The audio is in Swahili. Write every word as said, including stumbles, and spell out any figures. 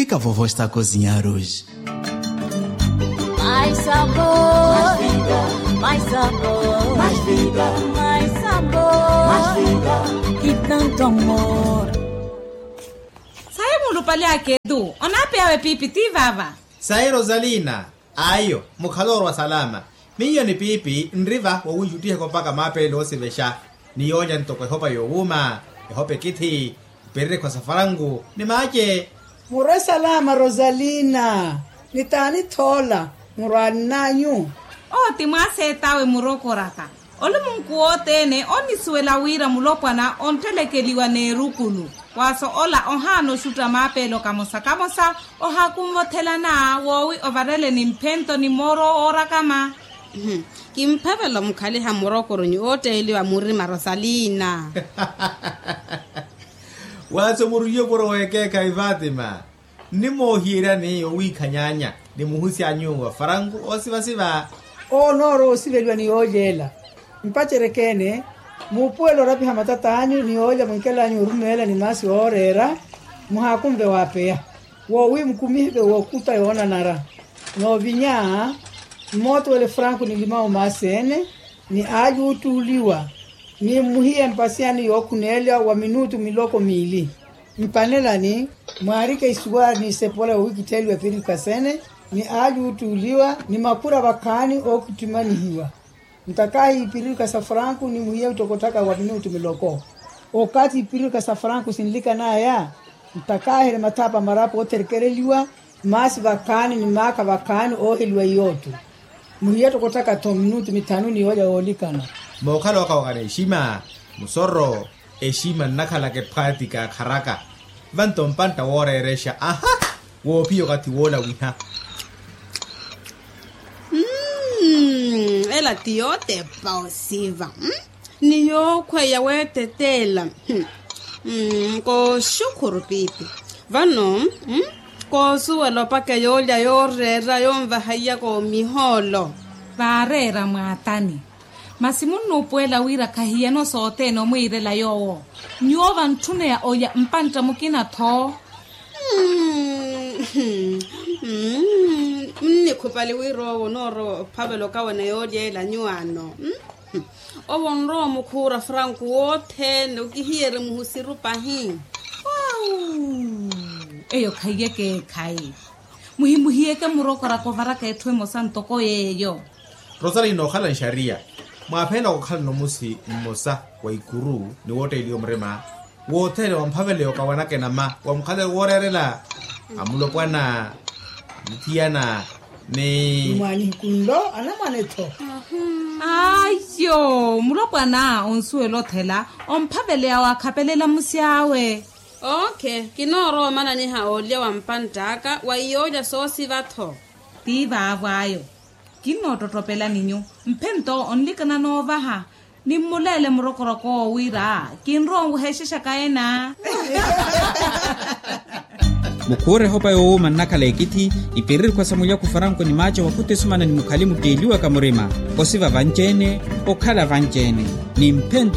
que a vovó está a cozinhar hoje? Mais sabor, mais vida, mais sabor, mais vida, mais sabor, mais vida e tanto amor. Saye mulu pale akedu, onape awe pipi ti vava. Saye Rosalina, ayo, mukhaloro wa salama. Miyo ni pipi, nriva wa wujutihe kompaka mape lo sivesha. Ni yonya ntoko hopa yowuma, hope kiti, perre kwa safarangu, ni maje. Mura salama Rosalina, nitani tola, mura nanyu. O timase tawe muroko raka. Olu mungu otene, oni suela wira mulopana, ontelekeliwa ne rukulu. Waso ola ohano shuta mapelo kamosa kamosa, oha kumvotela na, wowi ovarele ni mpento ni moro ora kama. Hmm. Kimpavelo mkhali ha muroko ni oteliwa murima Rosalina. Waso muriyo poro weke kai Fatima. Ni mohira ni owi kanyanya, ni muhusi anyunga farangu osiva siva. O noro osiveliwa ni ojela. Mpachere kene, mupuelo rapi hamatata anyu ni oja mkela anyu rumela ni masi orera, muhakumbe wapea. Wowi mkumihe wokuta yona nara. No vinya, moto ele franco ni limao masene, ni aju utuliwa. Ni muhie mpasiani yokunelia wa minutu miloko mili. Mpanela ni, muharike isuwa ni sepola wiki telu ya pili kasene, ni aju utuliwa, ni makura wakani okutumani hiwa. Mtakahi ipirika safranku ni muhie utokotaka wa minutu miloko. Okati ipirika safranku sinlika na ya, mtakahi na matapa marapo oterkereliwa, masi wakani ni maka wakani oheliwa yotu. Muhie utokotaka to minutu mitanu ni hoja olikana. Mokalo waka wakane eshima, musoro, eshima nakala ke pratika karaka. Vanto mpanta wore eresha, aha, wopiyo kati wola wiha. Hmm, ela tiote pausiva. Hmm? Niyo kwe ya wete tela. Hmm. Hmm, ko shukuru pipi. Vano, hmm? Ko suwelo pake yolya yorera yomva haya ko miholo. Varera mwatani. Masimuno puela wira kahia no sote no mwire la yowo. Nyova ntune ya oya mpanta mukina to. Hmm. Hmm. Ni kupali wiro noro pabelo kawa na yodye la nyuano. Hmm. Owo nro mukura franku wote no kihiere muhusiru pahi. Wow. Eyo kaiye ke kai. Muhimuhie ke muroko rakovara ke etwe mosanto ko yeyo. Rosalina okhala nsharia. Mwapenda kukhala nomusi mmosa wa ikuru ni wote iliyo mrema. Wote wa mpavele yokawanake na ma. Wa mkale worerela. Amulopwana. Mtiana. Ni... Mwani kundo, anamaneto. Ayo, mulopwana onsuelo tela. Ompavele ya wakapelela musiawe. Okay, kinoro mana ni haolya wa mpantaka wa iyoja sosi vato. Tiva avayo. Kino totopela ninyo. Mpento onlikana novaha. Ni mulele murokoroko wira. Kinro uheshisha kaena. Mukure hopa yo manaka lekiti ipirir kwa samuya kufaranko ni macho wakute sumana ni mukalimu teliwa kamurima. Osiva vanjene, okala vanjene. Ni mpento